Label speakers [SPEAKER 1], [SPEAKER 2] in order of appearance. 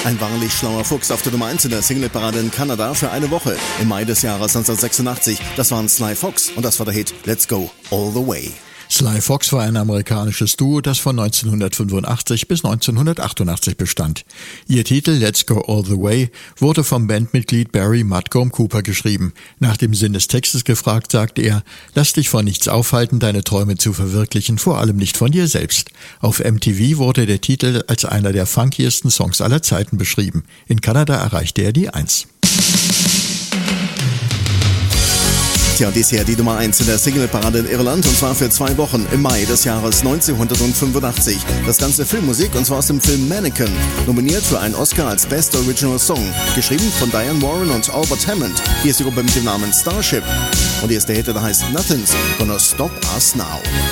[SPEAKER 1] Ein wahrlich schlauer Fuchs auf der Nummer 1 in der Singleparade in Kanada für eine Woche. Im Mai des Jahres 1986. Das waren Sly Fox und das war der Hit Let's Go All the Way.
[SPEAKER 2] Sly Fox war ein amerikanisches Duo, das von 1985 bis 1988 bestand. Ihr Titel Let's Go All the Way wurde vom Bandmitglied Barry Mudgomb Cooper geschrieben. Nach dem Sinn des Textes gefragt, sagt er: Lass dich von nichts aufhalten, deine Träume zu verwirklichen, vor allem nicht von dir selbst. Auf MTV wurde der Titel als einer der funkiesten Songs aller Zeiten beschrieben. In Kanada erreichte er die 1.
[SPEAKER 1] Tja, dies hier die Nummer 1 in der Singleparade in Irland und zwar für 2 Wochen im Mai des Jahres 1985. Das ganze Filmmusik und zwar aus dem Film Mannequin. Nominiert für einen Oscar als Best Original Song. Geschrieben von Diane Warren und Albert Hammond. Hier ist die Gruppe mit dem Namen Starship. Und hier ist der Hit, der heißt Nothing's Gonna Stop Us Now.